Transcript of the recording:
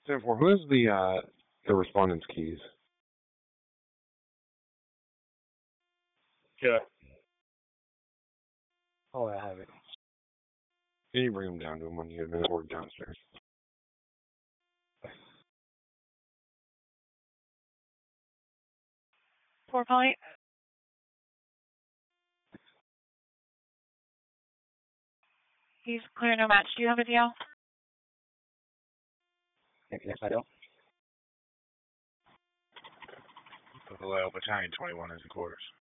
10-4, who has the respondent's keys? Yeah. Oh, I have it. Can you bring them down to him when you get a minute or downstairs? Four point. He's clear, no match. Do you have a deal? Yes, I do. Allow Battalion 21 as the quarters.